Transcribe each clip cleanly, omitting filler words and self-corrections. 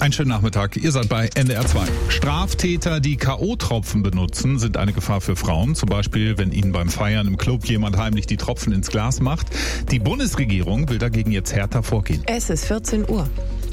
Einen schönen Nachmittag, ihr seid bei NDR 2. Straftäter, die K.O.-Tropfen benutzen, sind eine Gefahr für Frauen. Zum Beispiel, wenn ihnen beim Feiern im Club jemand heimlich die Tropfen ins Glas macht. Die Bundesregierung will dagegen jetzt härter vorgehen. Es ist 14 Uhr.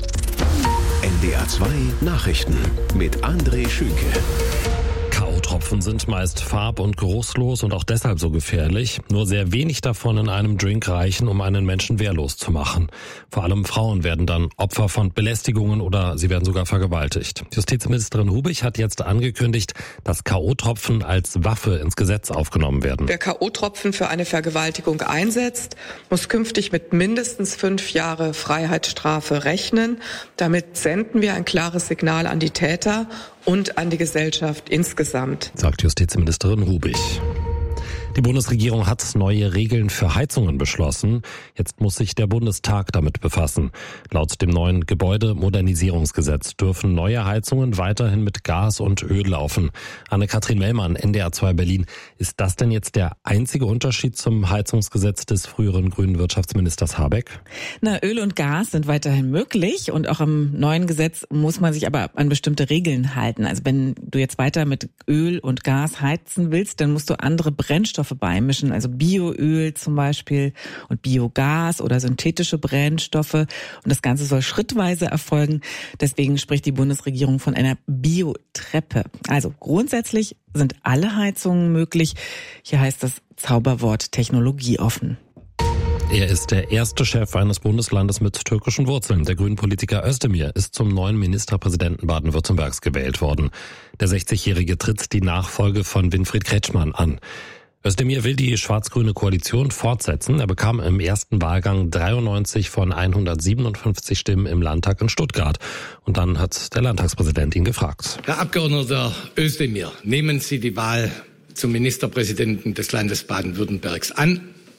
NDR 2 Nachrichten mit André Schünke. K.O.-Tropfen sind meist farb- und geruchslos und auch deshalb so gefährlich. Nur sehr wenig davon in einem Drink reichen, um einen Menschen wehrlos zu machen. Vor allem Frauen werden dann Opfer von Belästigungen oder sie werden sogar vergewaltigt. Justizministerin Hubich hat jetzt angekündigt, dass K.O.-Tropfen als Waffe ins Gesetz aufgenommen werden. Wer K.O.-Tropfen für eine Vergewaltigung einsetzt, muss künftig mit mindestens 5 Jahre Freiheitsstrafe rechnen. Damit senden wir ein klares Signal an die Täter und an die Gesellschaft insgesamt, sagt Justizministerin Hubich. Die Bundesregierung hat neue Regeln für Heizungen beschlossen. Jetzt muss sich der Bundestag damit befassen. Laut dem neuen Gebäudemodernisierungsgesetz dürfen neue Heizungen weiterhin mit Gas und Öl laufen. Anne-Kathrin Mellmann, NDR 2 Berlin. Ist das denn jetzt der einzige Unterschied zum Heizungsgesetz des früheren grünen Wirtschaftsministers Habeck? Öl und Gas sind weiterhin möglich und auch im neuen Gesetz muss man sich aber an bestimmte Regeln halten. Also wenn du jetzt weiter mit Öl und Gas heizen willst, dann musst du andere Brennstoffe beimischen, also Bioöl zum Beispiel und Biogas oder synthetische Brennstoffe. Und das Ganze soll schrittweise erfolgen. Deswegen spricht die Bundesregierung von einer Biotreppe. Also grundsätzlich sind alle Heizungen möglich. Hier heißt das Zauberwort technologieoffen. Er ist der erste Chef eines Bundeslandes mit türkischen Wurzeln. Der Grünen-Politiker Özdemir ist zum neuen Ministerpräsidenten Baden-Württembergs gewählt worden. Der 60-Jährige tritt die Nachfolge von Winfried Kretschmann an. Özdemir will die schwarz-grüne Koalition fortsetzen. Er bekam im ersten Wahlgang 93 von 157 Stimmen im Landtag in Stuttgart. Und dann hat der Landtagspräsident ihn gefragt. Herr Abgeordneter Özdemir, nehmen Sie die Wahl zum Ministerpräsidenten des Landes Baden-Württembergs an?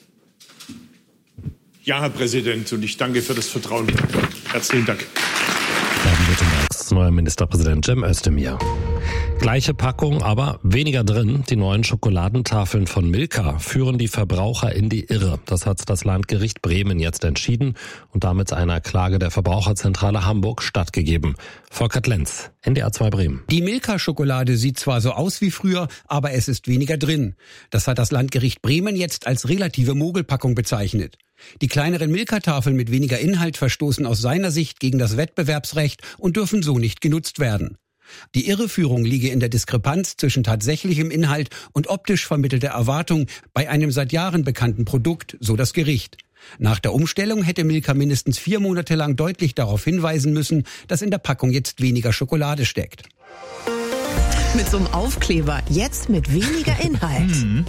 Ja, Herr Präsident, und ich danke für das Vertrauen. Herzlichen Dank. Baden-Württembergs neuer Ministerpräsident Cem Özdemir. Gleiche Packung, aber weniger drin. Die neuen Schokoladentafeln von Milka führen die Verbraucher in die Irre. Das hat das Landgericht Bremen jetzt entschieden und damit einer Klage der Verbraucherzentrale Hamburg stattgegeben. Volkert Lenz, NDR 2 Bremen. Die Milka-Schokolade sieht zwar so aus wie früher, aber es ist weniger drin. Das hat das Landgericht Bremen jetzt als relative Mogelpackung bezeichnet. Die kleineren Milka-Tafeln mit weniger Inhalt verstoßen aus seiner Sicht gegen das Wettbewerbsrecht und dürfen so nicht genutzt werden. Die Irreführung liege in der Diskrepanz zwischen tatsächlichem Inhalt und optisch vermittelter Erwartung bei einem seit Jahren bekannten Produkt, so das Gericht. Nach der Umstellung hätte Milka mindestens 4 Monate lang deutlich darauf hinweisen müssen, dass in der Packung jetzt weniger Schokolade steckt. Mit so einem Aufkleber, jetzt mit weniger Inhalt.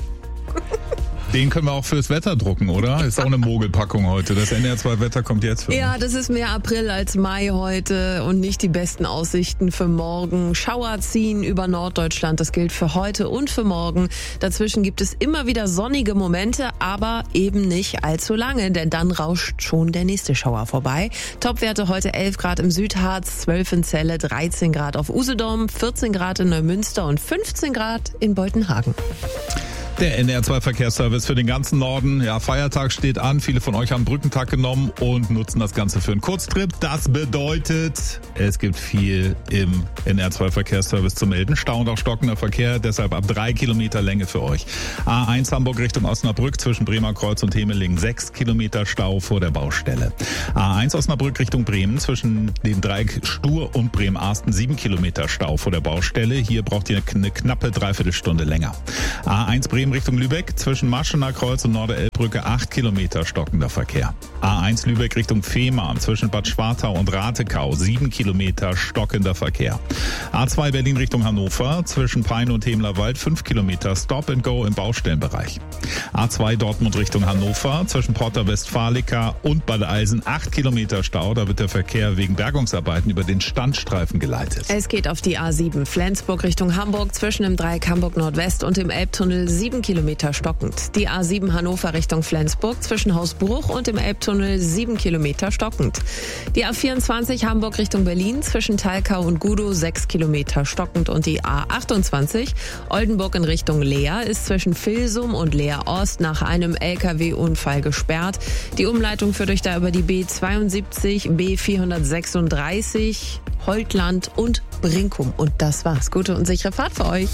Den können wir auch fürs Wetter drucken, oder? Ist auch eine Mogelpackung heute. Das NDR 2 Wetter kommt jetzt für uns. Ja, das ist mehr April als Mai heute und nicht die besten Aussichten für morgen. Schauer ziehen über Norddeutschland, das gilt für heute und für morgen. Dazwischen gibt es immer wieder sonnige Momente, aber eben nicht allzu lange, denn dann rauscht schon der nächste Schauer vorbei. Topwerte heute 11 Grad im Südharz, 12 in Celle, 13 Grad auf Usedom, 14 Grad in Neumünster und 15 Grad in Beutenhagen. Der NDR 2 Verkehrsservice für den ganzen Norden. Ja, Feiertag steht an. Viele von euch haben Brückentag genommen und nutzen das Ganze für einen Kurztrip. Das bedeutet, es gibt viel im NDR 2 Verkehrsservice zu melden. Stau und auch stockender Verkehr, deshalb ab 3 Kilometer Länge für euch. A1 Hamburg Richtung Osnabrück zwischen Bremer Kreuz und Hemeling 6 Kilometer Stau vor der Baustelle. A1 Osnabrück Richtung Bremen zwischen dem Dreieck Stur und Bremen-Arsten 7 Kilometer Stau vor der Baustelle. Hier braucht ihr eine knappe Dreiviertelstunde länger. A1 Bremen Richtung Lübeck zwischen Maschener Kreuz und Norderelbbrücke 8 Kilometer stockender Verkehr. A1 Lübeck Richtung Fehmarn zwischen Bad Schwartau und Ratekau 7 Kilometer stockender Verkehr. A2 Berlin Richtung Hannover zwischen Peine und Hemlerwald 5 Kilometer Stop and Go im Baustellenbereich. A2 Dortmund Richtung Hannover zwischen Porta Westfalica und Bad Eilsen 8 Kilometer Stau. Da wird der Verkehr wegen Bergungsarbeiten über den Standstreifen geleitet. Es geht auf die A7 Flensburg Richtung Hamburg zwischen dem Dreieck Hamburg Nordwest und dem Elbtunnel 7 7 Kilometer stockend. Die A7 Hannover Richtung Flensburg zwischen Hausbruch und dem Elbtunnel 7 Kilometer stockend. Die A24 Hamburg Richtung Berlin zwischen Talkau und Gudow 6 Kilometer stockend. Und die A28 Oldenburg in Richtung Leer ist zwischen Vilsum und Leer Ost nach einem LKW-Unfall gesperrt. Die Umleitung führt euch da über die B72, B436, Holtland und Brinkum. Und das war's. Gute und sichere Fahrt für euch.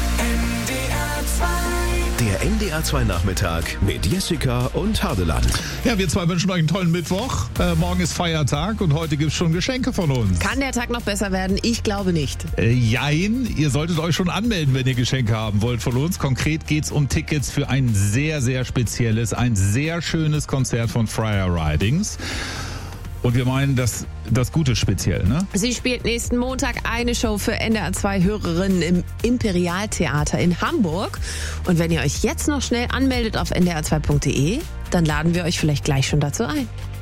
Der NDR 2 Nachmittag mit Jessica und Hardeland. Ja, wir zwei wünschen euch einen tollen Mittwoch. Morgen ist Feiertag und heute gibt's schon Geschenke von uns. Kann der Tag noch besser werden? Ich glaube nicht. Jein, ihr solltet euch schon anmelden, wenn ihr Geschenke haben wollt von uns. Konkret geht's um Tickets für ein sehr, sehr spezielles, ein sehr schönes Konzert von Friar Ridings. Und wir meinen das Gute speziell, ne? Sie spielt nächsten Montag eine Show für NDR 2 Hörerinnen im Imperialtheater in Hamburg. Und wenn ihr euch jetzt noch schnell anmeldet auf ndr2.de, dann laden wir euch vielleicht gleich schon dazu ein.